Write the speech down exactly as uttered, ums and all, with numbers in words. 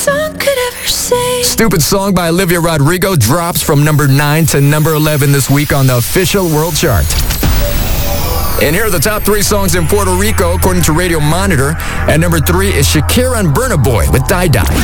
song could ever say. Stupid Song by Olivia Rodrigo drops from number nine to number eleven this week on the official world chart. And here are the top three songs in Puerto Rico, according to Radio Monitor. At number three is Shakira and Burna Boy with Die Die.